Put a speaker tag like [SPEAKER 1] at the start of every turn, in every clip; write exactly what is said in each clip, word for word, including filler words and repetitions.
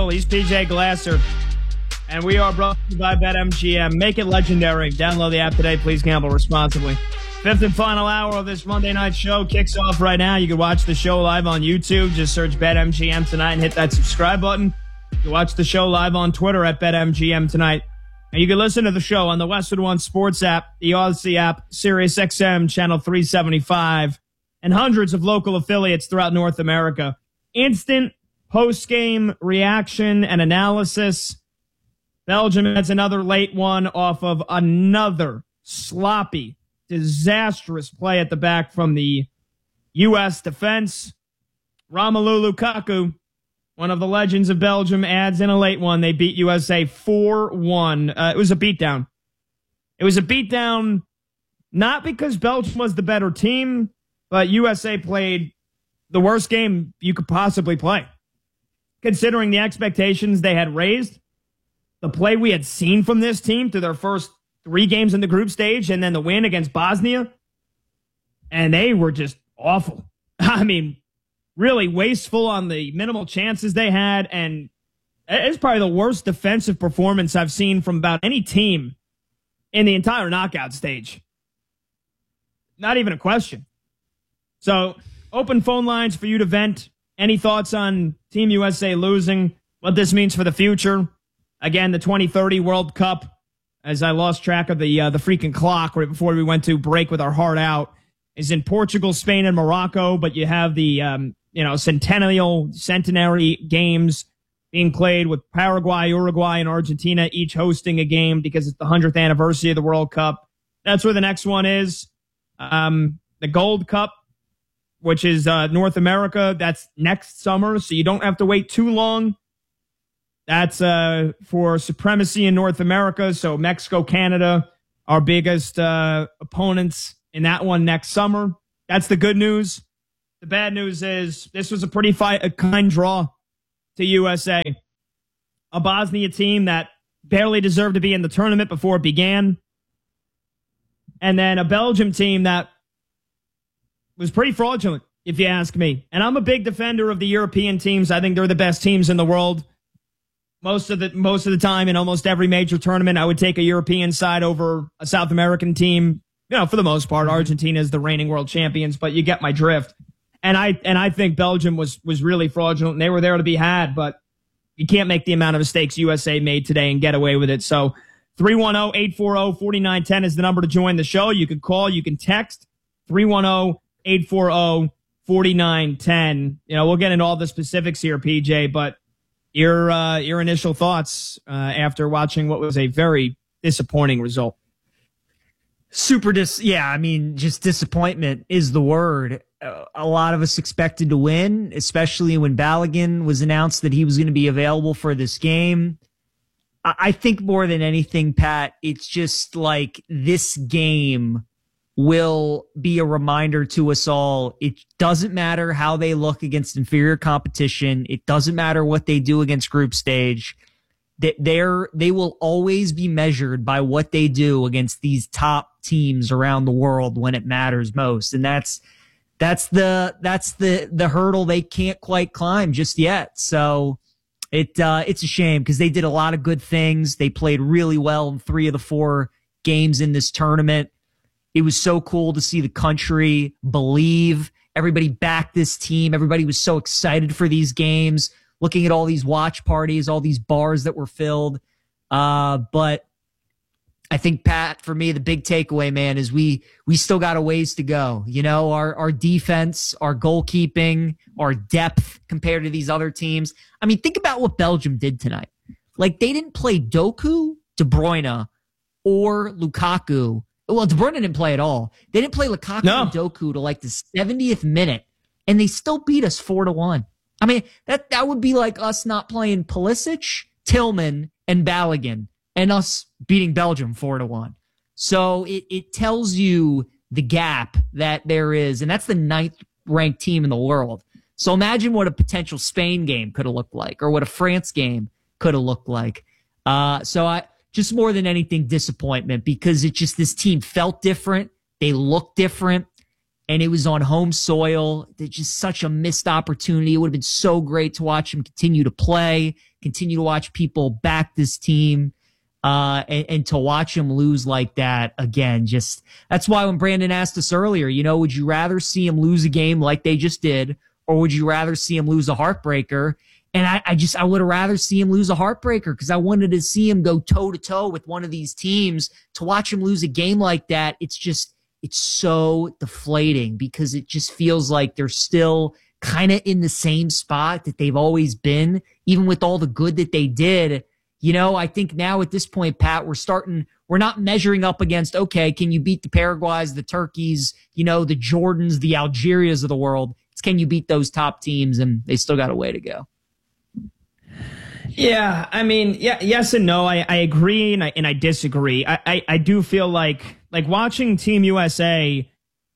[SPEAKER 1] Campbell. He's P J Glasser. And we are brought to you by BetMGM. Make it legendary. Download the app today. Please gamble responsibly. Fifth and final hour of this Monday night show kicks off right now. You can watch the show live on YouTube. Just search BetMGM tonight and hit that subscribe button. You can watch the show live on Twitter at BetMGM tonight. And you can listen to the show on the Westwood One Sports app, the Odyssey app, Sirius X M, channel three seventy-five, and hundreds of local affiliates throughout North America. Instant post-game reaction and analysis. Belgium has another late one off of another sloppy, disastrous play at the back from the U S defense. Romelu Lukaku, one of the legends of Belgium, adds in a late one. They beat U S A four one. Uh, it was a beatdown. It was a beatdown not because Belgium was the better team, but U S A played the worst game you could possibly play. Considering the expectations they had raised, the play we had seen from this team through their first three games in the group stage, and then the win against Bosnia, and they were just awful. I mean, really wasteful on the minimal chances they had, and it's probably the worst defensive performance I've seen from about any team in the entire knockout stage. Not even a question. So, open phone lines for you to vent. Any thoughts on Team U S A losing, what this means for the future? Again, the twenty thirty World Cup, as I lost track of the uh, the freaking clock right before we went to break with our heart out, is in Portugal, Spain, and Morocco. But you have the um, you know centennial centenary games being played with Paraguay, Uruguay, and Argentina each hosting a game because it's the hundredth anniversary of the World Cup. That's where the next one is. Um, the Gold Cup, which is uh, North America. That's next summer, so you don't have to wait too long. That's uh, for supremacy in North America. So Mexico, Canada, our biggest uh, opponents in that one next summer. That's the good news. The bad news is this was a pretty fi- a kind draw to U S A. A Bosnia team that barely deserved to be in the tournament before it began. And then a Belgium team that was pretty fraudulent, if you ask me. And I'm a big defender of the European teams. I think they're the best teams in the world. Most of the most of the time in almost every major tournament, I would take a European side over a South American team. You know, for the most part, Argentina is the reigning world champions, but you get my drift. And I and I think Belgium was was really fraudulent, and they were there to be had, but you can't make the amount of mistakes U S A made today and get away with it. So three one zero, eight four zero, four nine one zero is the number to join the show. You can call, you can text three one zero, eight four zero, four nine one zero. You know, we'll get into all the specifics here, P J, but Your uh, your initial thoughts uh, after watching what was a very disappointing result.
[SPEAKER 2] Super dis. Yeah, I mean, just disappointment is the word. Uh, a lot of us expected to win, especially when Balogun was announced that he was going to be available for this game. I, I think more than anything, Pat, it's just like this game will be a reminder to us all. It doesn't matter how they look against inferior competition. It doesn't matter what they do against group stage. That they're, they will always be measured by what they do against these top teams around the world when it matters most. And that's, that's the, that's the, the hurdle they can't quite climb just yet. So it, uh, it's a shame because they did a lot of good things. They played really well in three of the four games in this tournament. It was so cool to see the country believe. Everybody backed this team. Everybody was so excited for these games, looking at all these watch parties, all these bars that were filled. Uh, but I think, Pat, for me, the big takeaway, man, is we we still got a ways to go. You know, our, our defense, our goalkeeping, our depth compared to these other teams. I mean, think about what Belgium did tonight. Like, they didn't play Doku, De Bruyne, or Lukaku. Well, De Bruyne didn't play at all. They didn't play Lukaku no. and Doku to like the seventieth minute, and they still beat us four to one. I mean, that that would be like us not playing Pulisic, Tillman, and Balogun, and us beating Belgium four to one. So it it tells you the gap that there is, and that's the ninth ranked team in the world. So imagine what a potential Spain game could have looked like, or what a France game could have looked like. Uh, so I. Just more than anything, disappointment, because it just, this team felt different. They looked different, and it was on home soil. It's just such a missed opportunity. It would have been so great to watch them continue to play, continue to watch people back this team. Uh, and, and to watch him lose like that again, just that's why when Brandon asked us earlier, you know, would you rather see him lose a game like they just did, or would you rather see him lose a heartbreaker? And I, I just I would have rather see him lose a heartbreaker because I wanted to see him go toe to toe with one of these teams. To watch him lose a game like that, it's just it's so deflating because it just feels like they're still kind of in the same spot that they've always been, even with all the good that they did. You know, I think now at this point, Pat, we're starting, we're not measuring up against, okay, can you beat the Paraguays, the Turkeys, you know, the Jordans, the Algerias of the world? It's can you beat those top teams? And they still got a way to go.
[SPEAKER 1] Yeah, I mean, yeah, yes and no. I, I agree and I, and I disagree. I, I, I do feel like, like watching Team U S A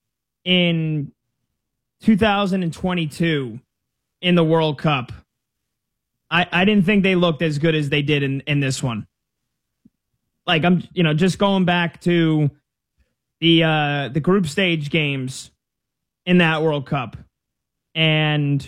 [SPEAKER 1] in two thousand twenty-two in the World Cup, I, I didn't think they looked as good as they did in, in this one. Like, I'm, you know, just going back to the uh, the group stage games in that World Cup. And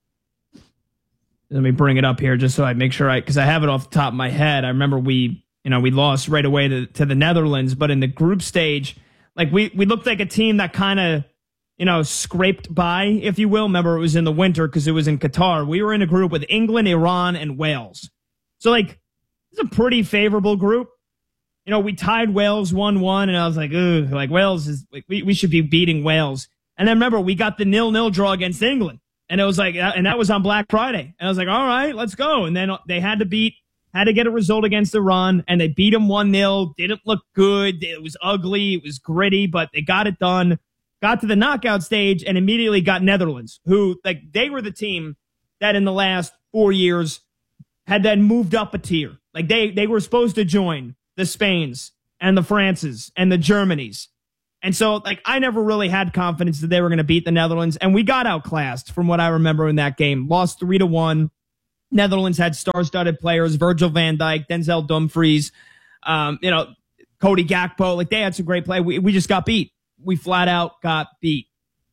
[SPEAKER 1] let me bring it up here just so I make sure I, because I have it off the top of my head. I remember we, you know, we lost right away to, to the Netherlands, but in the group stage, like we, we looked like a team that kind of, you know, scraped by, if you will. Remember, it was in the winter because it was in Qatar. We were in a group with England, Iran, and Wales. So, like, it's a pretty favorable group. You know, we tied Wales one one, and I was like, ugh, like, Wales is, like, we, we should be beating Wales. And then remember, we got the nil nil draw against England. And it was like, and that was on Black Friday. And I was like, all right, let's go. And then they had to beat, had to get a result against Iran, and they beat them one nil. Didn't look good. It was ugly. It was gritty, but they got it done. Got to the knockout stage and immediately got Netherlands, who, like, they were the team that in the last four years had then moved up a tier. Like, they, they were supposed to join the Spains and the Frances and the Germanys. And so, like, I never really had confidence that they were going to beat the Netherlands, and we got outclassed from what I remember in that game. Lost three to one. Netherlands had star-studded players, Virgil van Dijk, Denzel Dumfries, um, you know, Cody Gakpo. Like, they had some great play. We, we just got beat. We flat out got beat.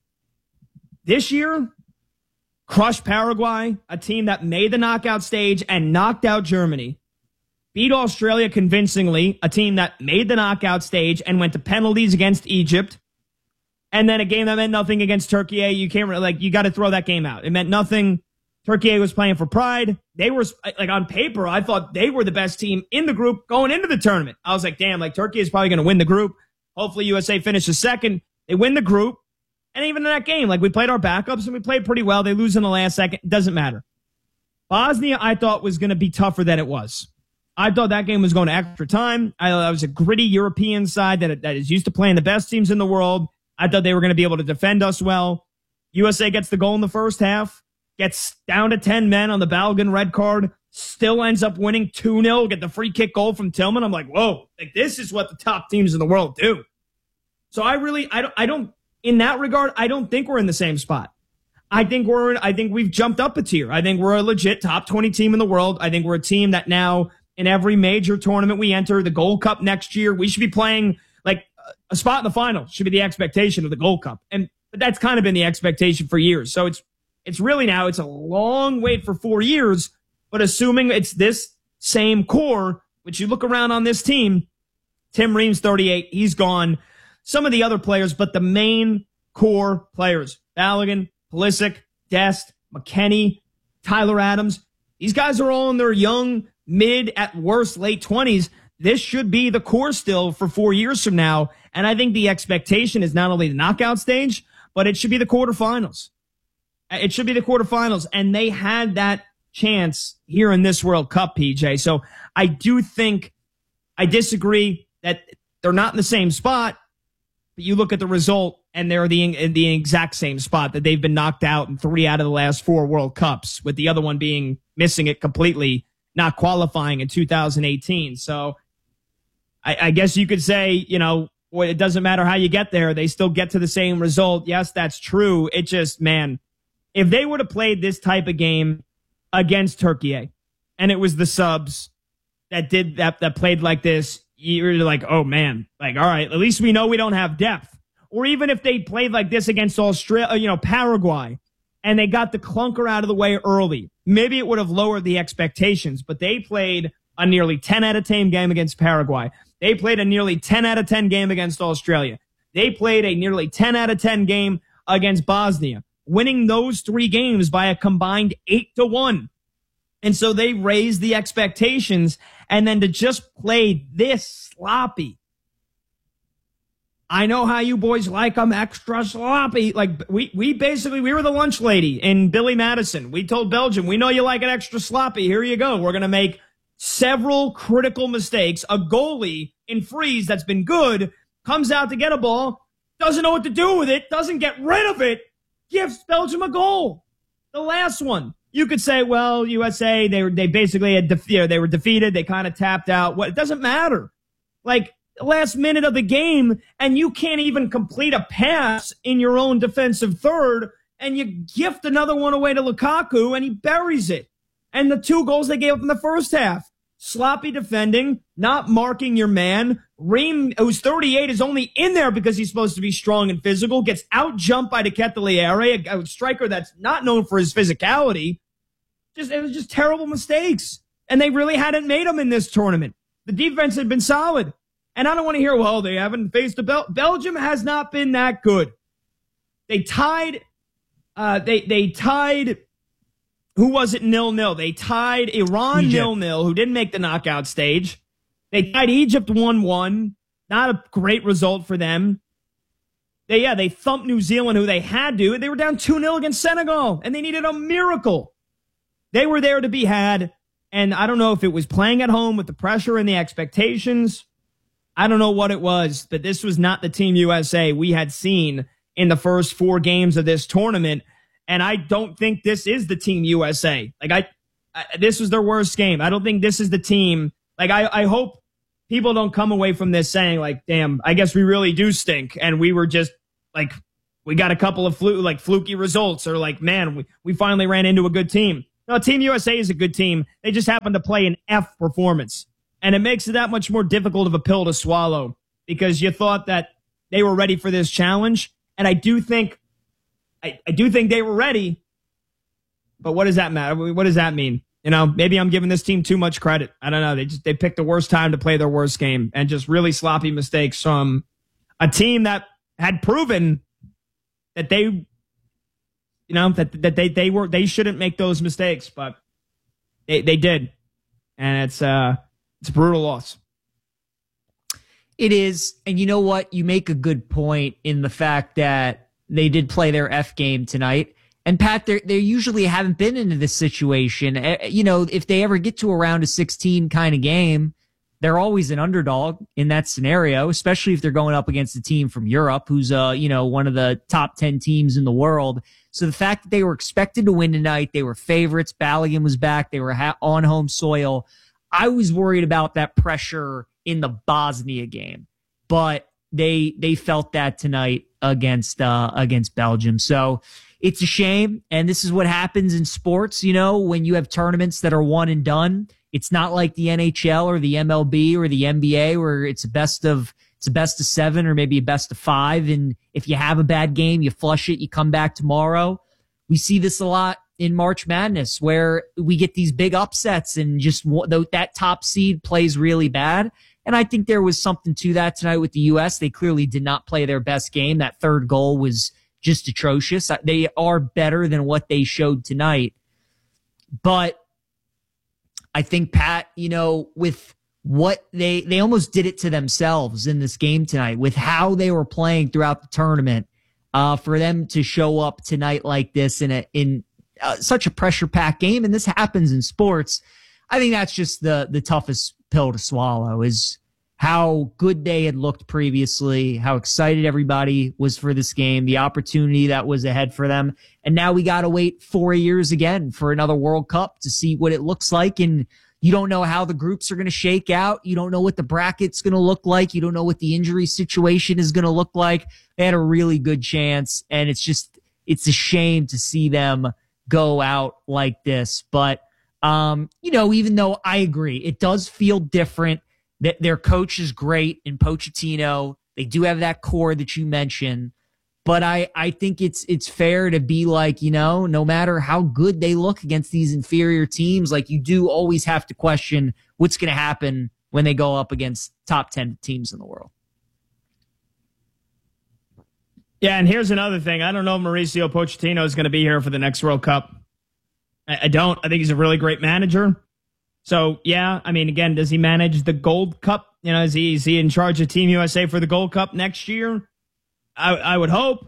[SPEAKER 1] This year, crushed Paraguay, a team that made the knockout stage and knocked out Germany. Beat Australia convincingly, a team that made the knockout stage and went to penalties against Egypt. And then a game that meant nothing against Turkey. You can't really, like, you got to throw that game out. It meant nothing. Turkey was playing for pride. They were, like, on paper, I thought they were the best team in the group going into the tournament. I was like, damn, like, Turkey is probably going to win the group. Hopefully U S A finishes second. They win the group. And even in that game, like, we played our backups and we played pretty well. They lose in the last second. It doesn't matter. Bosnia, I thought, was going to be tougher than it was. I thought that game was going to extra time. I thought it was a gritty European side that, that is used to playing the best teams in the world. I thought they were going to be able to defend us well. U S A gets the goal in the first half, gets down to ten men on the Balogun red card, still ends up winning two nil, get the free kick goal from Tillman. I'm like, whoa, like, this is what the top teams in the world do. So I really, I don't, I don't, in that regard, I don't think we're in the same spot. I think we're, I think we've jumped up a tier. I think we're a legit top twenty team in the world. I think we're a team that now, in every major tournament we enter, the Gold Cup next year, we should be playing, like, a spot in the final should be the expectation of the Gold Cup. And but that's kind of been the expectation for years. So it's, it's really now, it's a long wait for four years, but assuming it's this same core, which you look around on this team, Tim Ream's thirty-eight, he's gone. Some of the other players, but the main core players, Balogun, Pulisic, Dest, McKennie, Tyler Adams, these guys are all in their young, mid, at worst, late twenties. This should be the core still for four years from now. And I think the expectation is not only the knockout stage, but it should be the quarterfinals. It should be the quarterfinals. And they had that chance here in this World Cup, P J. So I do think, I disagree that they're not in the same spot, but you look at the result and they're the, in the exact same spot that they've been knocked out in three out of the last four World Cups, with the other one being missing it completely, not qualifying in two thousand eighteen. So I, I guess you could say, you know, well, it doesn't matter how you get there. They still get to the same result. Yes, that's true. It just, man, if they would have played this type of game against Turkey and it was the subs that did that, that played like this, you're like, oh man, like, all right, at least we know we don't have depth. Or even if they played like this against Australia, you know, Paraguay, and they got the clunker out of the way early, maybe it would have lowered the expectations, but they played a nearly ten out of ten game against Paraguay. They played a nearly ten out of ten game against Australia. They played a nearly ten out of ten game against Bosnia, winning those three games by a combined eight to one. And so they raised the expectations, and then to just play this sloppy. I know how you boys like them extra sloppy. Like we, we basically, we were the lunch lady in Billy Madison. We told Belgium, we know you like it extra sloppy. Here you go. We're going to make several critical mistakes. A goalie in freeze that's been good comes out to get a ball, doesn't know what to do with it, doesn't get rid of it, gives Belgium a goal. The last one. You could say, well, U S A, they were, they basically had, def- you know, they were defeated. They kind of tapped out. What? It doesn't matter. Like, last minute of the game, and you can't even complete a pass in your own defensive third, and you gift another one away to Lukaku, and he buries it. And the two goals they gave up in the first half. Sloppy defending, not marking your man. Ream, who's thirty-eight, is only in there because he's supposed to be strong and physical, gets out-jumped by Nketiah, a, a striker that's not known for his physicality. Just, it was just terrible mistakes. And they really hadn't made them in this tournament. The defense had been solid. And I don't want to hear, well, they haven't faced a Bel- Belgium has not been that good. They tied, uh, they, they tied, who was it, nil-nil? They tied Iran nil-nil, who didn't make the knockout stage. They tied Egypt one one. Not a great result for them. They, yeah, they thumped New Zealand, who they had to. They were down two nil against Senegal, and they needed a miracle. They were there to be had, and I don't know if it was playing at home with the pressure and the expectations. I don't know what it was, but this was not the Team U S A we had seen in the first four games of this tournament, and I don't think this is the Team U S A. Like, I, I this was their worst game. I don't think this is the team. Like, I, I hope people don't come away from this saying, like, damn, I guess we really do stink, and we were just, like, we got a couple of flu like fluky results, or like, man, we, we finally ran into a good team. No, Team U S A is a good team. They just happen to play an F performance. And it makes it that much more difficult of a pill to swallow because you thought that they were ready for this challenge. And I do think, I, I do think they were ready. But what does that matter? What does that mean? You know, maybe I'm giving this team too much credit. I don't know. They just, they picked the worst time to play their worst game, and just really sloppy mistakes from a team that had proven that they, you know, that, that they, they were, they shouldn't make those mistakes, but they, they did. And it's, uh, it's a brutal loss.
[SPEAKER 2] It is. And you know what? You make a good point in the fact that they did play their F game tonight. And Pat, they they usually haven't been into this situation. You know, if they ever get to a round of sixteen kind of game, they're always an underdog in that scenario, especially if they're going up against a team from Europe who's, uh, you know, one of the top ten teams in the world. So the fact that they were expected to win tonight, they were favorites. Balogun was back. They were ha- on home soil. I was worried about that pressure in the Bosnia game, but they they felt that tonight against uh, against Belgium. So it's a shame, and this is what happens in sports. You know, when you have tournaments that are one and done, it's not like the N H L or the M L B or the N B A where it's a best of it's a best of seven or maybe a best of five, and if you have a bad game, you flush it, you come back tomorrow. We see this a lot in March Madness, where we get these big upsets and just that top seed plays really bad. And I think there was something to that tonight with the U S. They clearly did not play their best game. That third goal was just atrocious. They are better than what they showed tonight. But I think, Pat, you know, with what they, they almost did it to themselves in this game tonight with how they were playing throughout the tournament, uh, for them to show up tonight like this in a, in, Uh, such a pressure-packed game, and this happens in sports. I think that's just the the toughest pill to swallow, is how good they had looked previously, how excited everybody was for this game, the opportunity that was ahead for them. And now we got to wait four years again for another World Cup to see what it looks like. And you don't know how the groups are going to shake out. You don't know what the bracket's going to look like. You don't know what the injury situation is going to look like. They had a really good chance, and it's just, it's a shame to see them go out like this. But, um, you know, even though I agree, it does feel different. That their coach is great in Pochettino. They do have that core that you mentioned. But I, I think it's it's fair to be like, you know, no matter how good they look against these inferior teams, like you do always have to question what's going to happen when they go up against top ten teams in the world.
[SPEAKER 1] Yeah, and here's another thing. I don't know if Mauricio Pochettino is going to be here for the next World Cup. I, I don't. I think he's a really great manager. So, yeah, I mean, again, does he manage the Gold Cup? You know, is he, is he in charge of Team U S A for the Gold Cup next year? I, I would hope.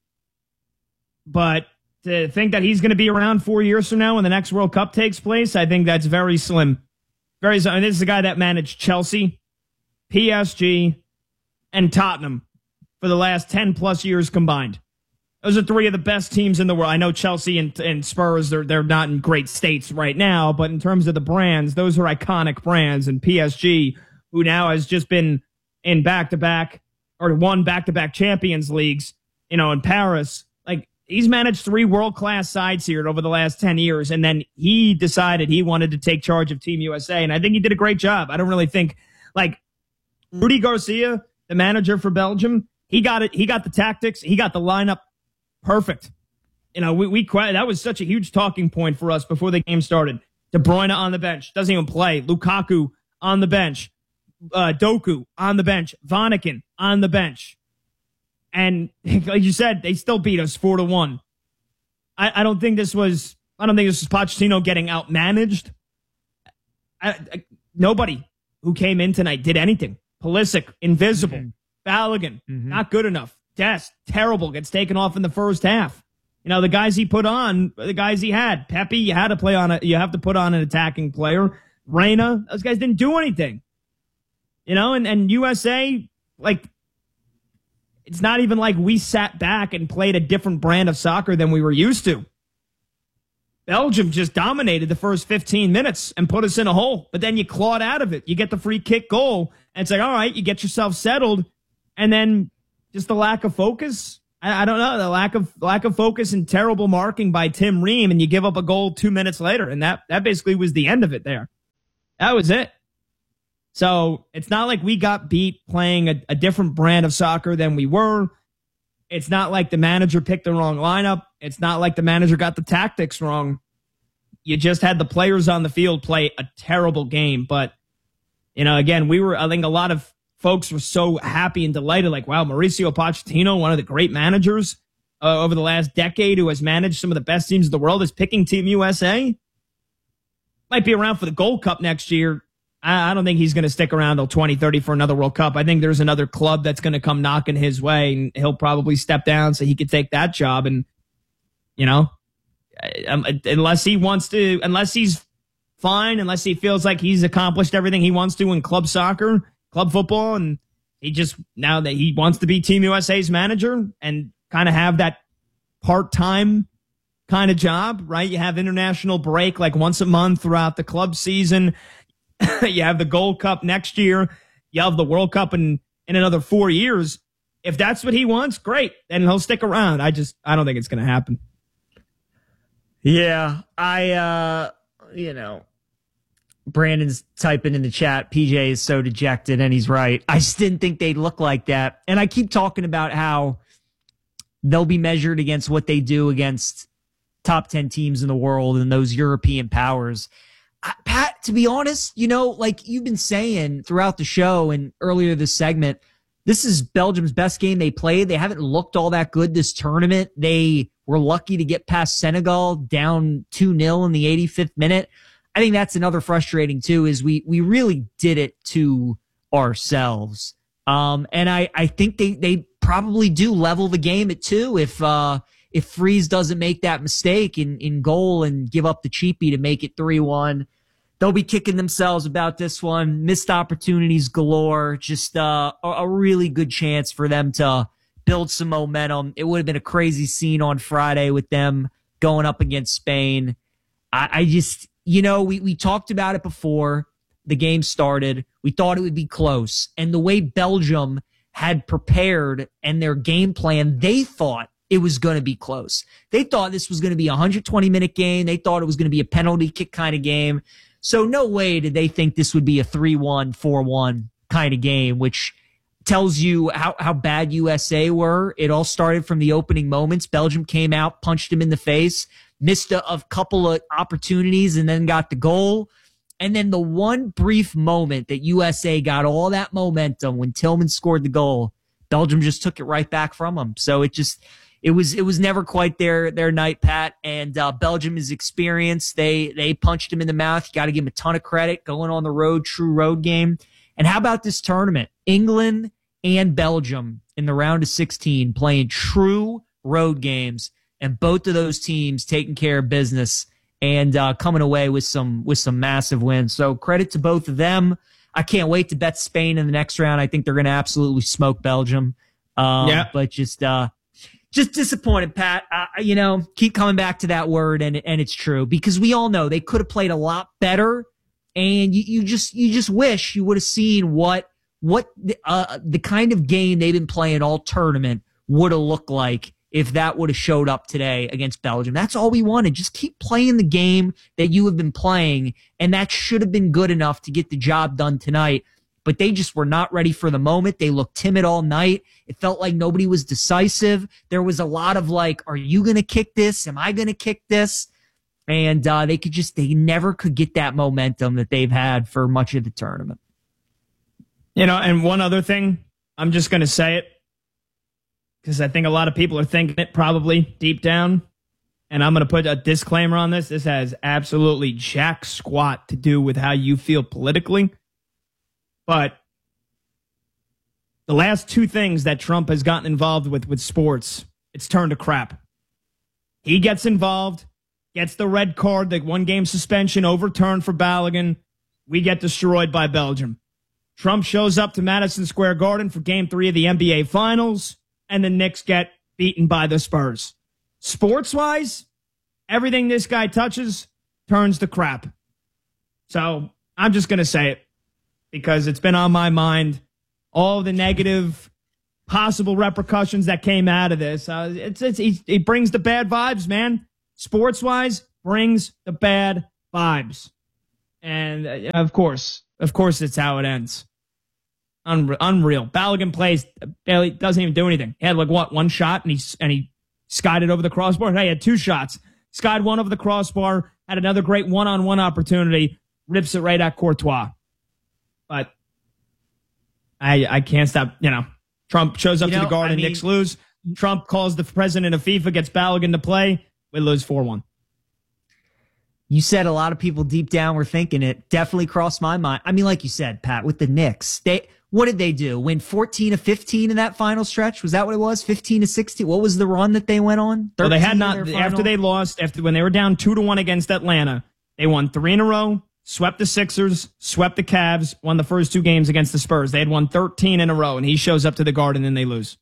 [SPEAKER 1] But to think that he's going to be around four years from now when the next World Cup takes place, I think that's very slim. Very slim. And this is the guy that managed Chelsea, P S G, and Tottenham for the last ten plus years combined. Those are three of the best teams in the world. I know Chelsea and, and Spurs, they're, they're not in great states right now, but in terms of the brands, those are iconic brands. And P S G, who now has just been in back-to-back or won back-to-back Champions Leagues, you know, in Paris. Like, he's managed three world-class sides here over the last ten years, and then he decided he wanted to take charge of Team U S A, and I think he did a great job. I don't really think, like, Rudy Garcia, the manager for Belgium, he got it. He got the tactics. He got the lineup perfect. You know, we, we that was such a huge talking point for us before the game started. De Bruyne on the bench, doesn't even play. Lukaku on the bench. Uh, Doku on the bench. Vanaken on the bench. And like you said, they still beat us four to one. I, I don't think this was. I don't think this was Pochettino getting outmanaged. I, I, nobody who came in tonight did anything. Pulisic, invisible. Mm-hmm. Balogun, mm-hmm. not good enough. Dest, terrible. Gets taken off in the first half. You know, the guys he put on, the guys he had. Pepe, you had to play on it. You have to put on an attacking player. Reina, those guys didn't do anything. You know, and, and U S A, like, it's not even like we sat back and played a different brand of soccer than we were used to. Belgium just dominated the first fifteen minutes and put us in a hole. But then you clawed out of it. You get the free kick goal, and it's like, all right, you get yourself settled, and then just the lack of focus. I, I don't know, the lack of lack of focus and terrible marking by Tim Ream, and you give up a goal two minutes later, and that that basically was the end of it there. That was it. So it's not like we got beat playing a, a different brand of soccer than we were. It's not like the manager picked the wrong lineup. It's not like the manager got the tactics wrong. You just had the players on the field play a terrible game. But, you know, again, we were, I think a lot of folks were so happy and delighted, like, wow, Mauricio Pochettino, one of the great managers uh, over the last decade who has managed some of the best teams in the world, is picking Team U S A. Might be around for the Gold Cup next year. I don't think he's going to stick around till twenty thirty for another World Cup. I think there's another club that's going to come knocking his way, and he'll probably step down so he could take that job. And, you know, unless he wants to, unless he's fine, unless he feels like he's accomplished everything he wants to in club soccer, club football, and he just, now that he wants to be Team U S A's manager and kind of have that part-time kind of job, right? You have international break like once a month throughout the club season. You have the Gold Cup next year. You have the World Cup in, in another four years. If that's what he wants, great. Then he'll stick around. I just, I don't think it's going to happen.
[SPEAKER 2] Yeah. I, uh, you know, Brandon's typing in the chat, P J is so dejected, and he's right. I just didn't think they'd look like that. And I keep talking about how they'll be measured against what they do against top ten teams in the world and those European powers. Pat, to be honest, you know, like you've been saying throughout the show and earlier this segment, this is Belgium's best game they played. They haven't looked all that good this tournament. They were lucky to get past Senegal down two nil in the eighty-fifth minute. I think that's another frustrating too, is we we really did it to ourselves. Um, and I, I think they, they probably do level the game at two if uh if Freeze doesn't make that mistake in, in goal and give up the cheapie to make it three one. They'll be kicking themselves about this one. Missed opportunities galore. Just uh, a, a really good chance for them to build some momentum. It would have been a crazy scene on Friday with them going up against Spain. I, I just, you know, we, we talked about it before the game started. We thought it would be close. And the way Belgium had prepared and their game plan, they thought it was going to be close. They thought this was going to be a one hundred twenty minute game. They thought it was going to be a penalty kick kind of game. So no way did they think this would be a three one, four one kind of game, which tells you how, how bad U S A were. It all started from the opening moments. Belgium came out, punched him in the face, missed a, a couple of opportunities, and then got the goal. And then the one brief moment that U S A got all that momentum when Tillman scored the goal, Belgium just took it right back from them. So it just, it was, it was never quite their, their night, Pat. And, uh, Belgium is experienced. They, they punched him in the mouth. You got to give him a ton of credit going on the road, true road game. And how about this tournament? England and Belgium in the round of sixteen playing true road games, and both of those teams taking care of business and uh, coming away with some with some massive wins. So credit to both of them. I can't wait to bet Spain in the next round. I think they're going to absolutely smoke Belgium. Um, yeah. But just uh, just disappointed, Pat. Uh, you know, keep coming back to that word, and and it's true because we all know they could have played a lot better, and you, you just you just wish you would have seen what what the, uh, the kind of game they've been playing all tournament would have looked like if that would have showed up today against Belgium. That's all we wanted. Just keep playing the game that you have been playing, and that should have been good enough to get the job done tonight. But they just were not ready for the moment. They looked timid all night. It felt like nobody was decisive. There was a lot of like, are you going to kick this? Am I going to kick this? And uh, they could just, they never could get that momentum that they've had for much of the tournament.
[SPEAKER 1] You know, and one other thing, I'm just going to say it, because I think a lot of people are thinking it probably deep down. And I'm going to put a disclaimer on this. This has absolutely jack squat to do with how you feel politically. But the last two things that Trump has gotten involved with with sports, it's turned to crap. He gets involved, gets the red card, the one-game suspension overturned for Balogun. We get destroyed by Belgium. Trump shows up to Madison Square Garden for game three of the N B A Finals, and the Knicks get beaten by the Spurs. Sports-wise, everything this guy touches turns to crap. So I'm just going to say it because it's been on my mind, all the negative possible repercussions that came out of this. Uh, it's, it's, it brings the bad vibes, man. Sports-wise, brings the bad vibes. And, uh, of course, of course it's how it ends. Unreal. Unreal. Balogun plays, Bailey doesn't even do anything. He had like what, one shot and he and he skied it over the crossbar. Hey, he had two shots. Skied one over the crossbar, had another great one-on-one opportunity, rips it right at Courtois. But I I can't stop, you know. Trump shows up you know, to the Garden, I mean, Knicks lose. Trump calls the president of FIFA, gets Balogun to play. We lose four one.
[SPEAKER 2] You said a lot of people deep down were thinking it. Definitely crossed my mind. I mean, like you said, Pat, with the Knicks, they what did they do? Win fourteen to fifteen in that final stretch? Was that what it was? fifteen to sixteen? What was the run that they went on?
[SPEAKER 1] Well, they had not after they lost, after when they were down two to one against Atlanta, they won three in a row, swept the Sixers, swept the Cavs, won the first two games against the Spurs. They had won thirteen in a row, and he shows up to the Garden and they lose.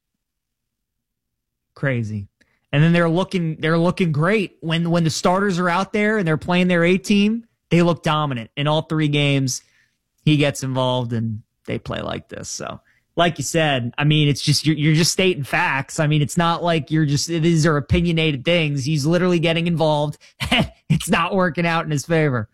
[SPEAKER 2] Crazy. And then they're looking they're looking great. When when the starters are out there and they're playing their A team, they look dominant. In all three games, he gets involved and they play like this. So, like you said, I mean, it's just you're, you're just stating facts. I mean, it's not like you're just these are opinionated things. He's literally getting involved. It's not working out in his favor.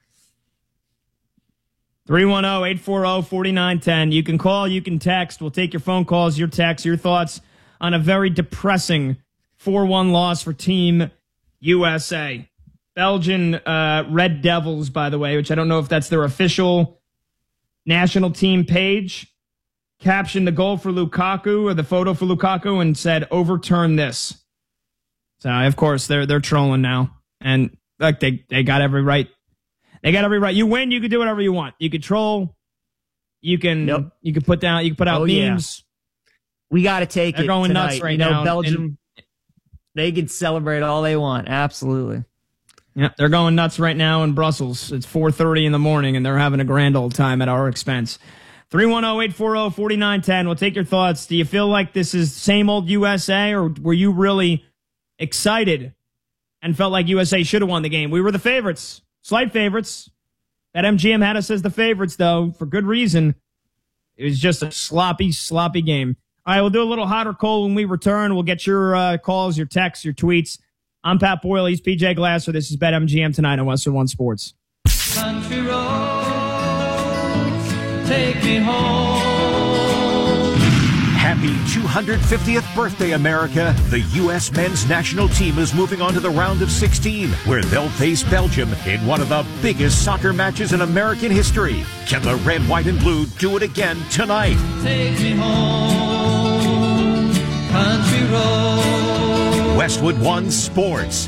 [SPEAKER 1] three one zero, eight four zero, four nine one zero. You can call, you can text. We'll take your phone calls, your texts, your thoughts on a very depressing four one loss for Team U S A. Belgian uh, Red Devils, by the way, which I don't know if that's their official national team page, captioned the goal for Lukaku or the photo for Lukaku and said, overturn this. So, of course, they're they're trolling now. And like they, they got every right. They got every right. You win, you can do whatever you want. You can troll. You can yep. you can put down you can put out oh, memes.
[SPEAKER 2] Yeah. We got to take
[SPEAKER 1] they're
[SPEAKER 2] it.
[SPEAKER 1] They're going
[SPEAKER 2] tonight.
[SPEAKER 1] nuts right
[SPEAKER 2] you know,
[SPEAKER 1] now.
[SPEAKER 2] Belgium.
[SPEAKER 1] And,
[SPEAKER 2] they can celebrate all they want. Absolutely.
[SPEAKER 1] Yeah, they're going nuts right now in Brussels. It's four thirty in the morning, and they're having a grand old time at our expense. three one zero, eight four zero, four nine one zero. We'll take your thoughts. Do you feel like this is same old U S A, or were you really excited and felt like U S A should have won the game? We were the favorites, slight favorites. That M G M had us as the favorites, though, for good reason. It was just a sloppy, sloppy game. All right, we'll do a little hot or cold when we return. We'll get your uh, calls, your texts, your tweets. I'm Pat Boyle. He's P J Glasser. This is BetMGM tonight on Western One Sports.
[SPEAKER 3] Country roads, take me home. two hundred fiftieth birthday, America. The U S men's national team is moving on to the round of sixteen, where they'll face Belgium in one of the biggest soccer matches in American history. Can the red, white, and blue do it again tonight?
[SPEAKER 4] Take me home, country road.
[SPEAKER 3] Westwood One Sports.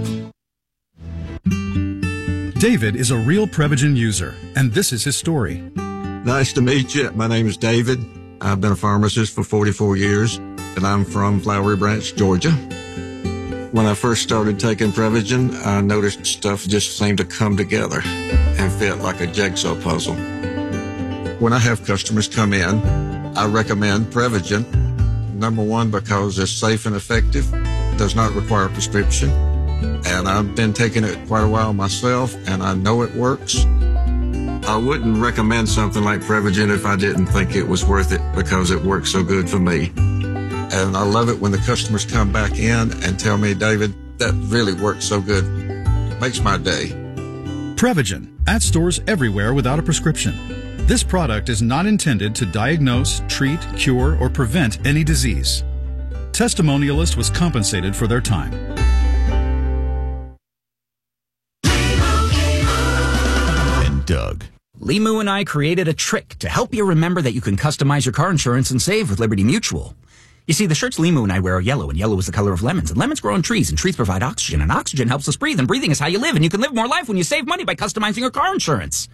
[SPEAKER 5] David is a real Prevagen user, and this is his story.
[SPEAKER 6] Nice to meet you. My name is David. I've been a pharmacist for forty-four years, and I'm from Flowery Branch, Georgia. When I first started taking Prevagen, I noticed stuff just seemed to come together and fit like a jigsaw puzzle. When I have customers come in, I recommend Prevagen. Number one, because it's safe and effective, does not require a prescription. And I've been taking it quite a while myself, and I know it works. I wouldn't recommend something like Prevagen if I didn't think it was worth it, because it works so good for me. And I love it when the customers come back in and tell me, David, that really works so good. It makes my day.
[SPEAKER 5] Prevagen, at stores everywhere without a prescription. This product is not intended to diagnose, treat, cure, or prevent any disease. Testimonialist was compensated for their time.
[SPEAKER 7] Doug. Limu and I created a trick to help you remember that you can customize your car insurance and save with Liberty Mutual. You see, the shirts Limu and I wear are yellow, and yellow is the color of lemons, and lemons grow on trees, and trees provide oxygen, and oxygen helps us breathe, and breathing is how you live, and you can live more life when you save money by customizing your car insurance.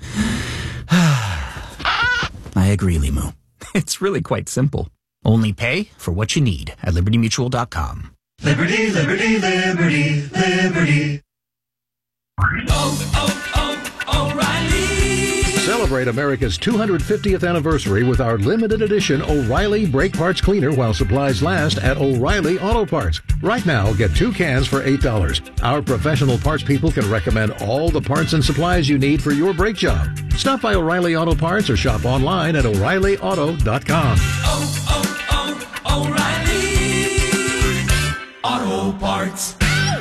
[SPEAKER 7] I agree, Limu. It's really quite simple. Only pay for what you need at liberty mutual dot com.
[SPEAKER 4] Liberty, liberty, liberty, liberty. Oh, oh, oh, O'Reilly.
[SPEAKER 8] Celebrate America's two hundred fiftieth anniversary with our limited edition O'Reilly Brake Parts Cleaner while supplies last at O'Reilly Auto Parts. Right now, get two cans for eight dollars. Our professional parts people can recommend all the parts and supplies you need for your brake job. Stop by O'Reilly Auto Parts or shop online at o'reilly auto dot com.
[SPEAKER 4] Oh, oh, oh, O'Reilly Auto Parts.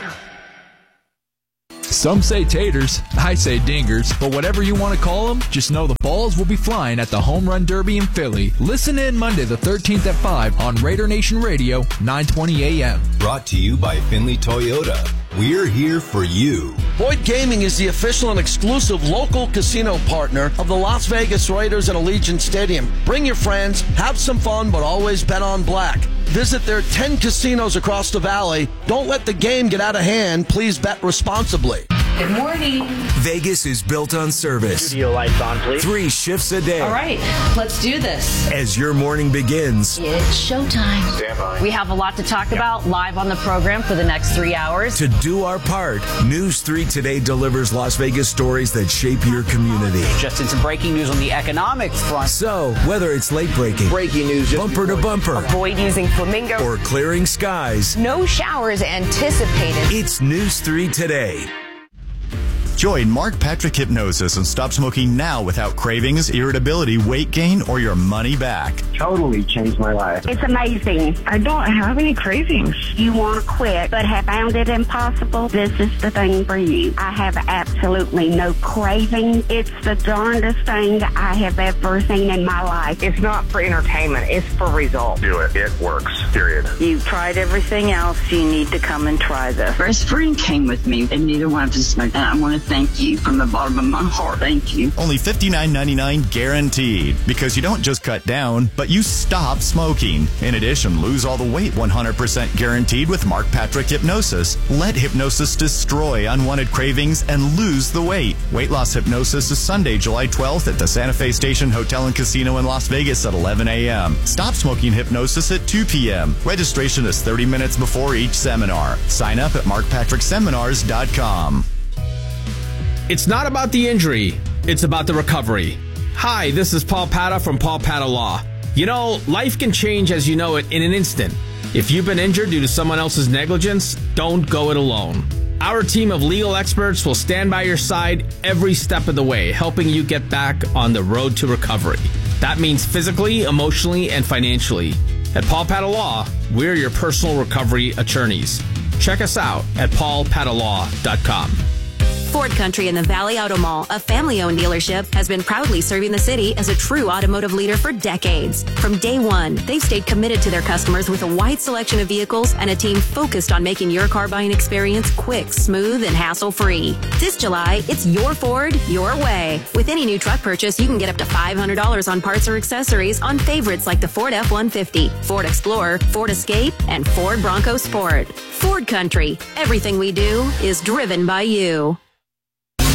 [SPEAKER 9] Some say taters, I say dingers, but whatever you want to call them, just know the balls will be flying at the Home Run Derby in Philly. Listen in Monday the thirteenth at five on Raider Nation Radio, nine twenty a.m.
[SPEAKER 10] Brought to you by Finley Toyota. We're here for you.
[SPEAKER 11] Boyd Gaming is the official and exclusive local casino partner of the Las Vegas Raiders and Allegiant Stadium. Bring your friends, have some fun, but always bet on black. Visit their ten casinos across the valley. Don't let the game get out of hand. Please bet responsibly.
[SPEAKER 12] Good morning.
[SPEAKER 10] Vegas is built on service.
[SPEAKER 13] Studio lights on, please.
[SPEAKER 10] Three shifts a day.
[SPEAKER 12] All right, let's do this.
[SPEAKER 10] As your morning begins.
[SPEAKER 12] It's showtime.
[SPEAKER 13] Stand by.
[SPEAKER 12] We have a lot to talk about live on the program for the next three hours.
[SPEAKER 10] To do our part, News three Today delivers Las Vegas stories that shape your community.
[SPEAKER 14] Just in some breaking news on the economic front.
[SPEAKER 10] So, whether it's late breaking,
[SPEAKER 14] breaking news,
[SPEAKER 10] bumper to bumper,
[SPEAKER 12] avoid using flamingo,
[SPEAKER 10] or clearing skies,
[SPEAKER 12] no showers anticipated.
[SPEAKER 10] It's News three Today.
[SPEAKER 15] Join Mark Patrick Hypnosis and stop smoking now without cravings, irritability, weight gain, or your money back.
[SPEAKER 13] Totally changed my life.
[SPEAKER 16] It's amazing. I don't have any cravings. You want to quit, but have found it impossible? This is the thing for you. I have absolutely no craving. It's the darndest thing I have ever seen in my life.
[SPEAKER 13] It's not for entertainment. It's for results.
[SPEAKER 17] Do it. It works. Period.
[SPEAKER 18] You've tried everything else. You need to come and try this.
[SPEAKER 19] Best friend came with me, and neither one of us smoked. And I want to thank you from the bottom of my heart. Thank you.
[SPEAKER 15] Only fifty-nine ninety-nine guaranteed, because you don't just cut down, but you stop smoking. In addition, lose all the weight one hundred percent guaranteed with Mark Patrick Hypnosis. Let hypnosis destroy unwanted cravings and lose the weight. Weight loss hypnosis is Sunday, July twelfth at the Santa Fe Station Hotel and Casino in Las Vegas at eleven a.m. Stop smoking hypnosis at two p.m. Registration is thirty minutes before each seminar. Sign up at mark patrick seminars dot com.
[SPEAKER 20] It's not about the injury, it's about the recovery. Hi, this is Paul Pata from Paul Pata Law. You know, life can change as you know it in an instant. If you've been injured due to someone else's negligence, don't go it alone. Our team of legal experts will stand by your side every step of the way, helping you get back on the road to recovery. That means physically, emotionally, and financially. At Paul Pata Law, we're your personal recovery attorneys. Check us out at paul pata law dot com.
[SPEAKER 17] Ford Country in the Valley Auto Mall, a family-owned dealership, has been proudly serving the city as a true automotive leader for decades. From day one, they've stayed committed to their customers with a wide selection of vehicles and a team focused on making your car buying experience quick, smooth, and hassle-free. This July, it's your Ford, your way. With any new truck purchase, you can get up to five hundred dollars on parts or accessories on favorites like the Ford F one fifty, Ford Explorer, Ford Escape, and Ford Bronco Sport. Ford Country. Everything we do is driven by you.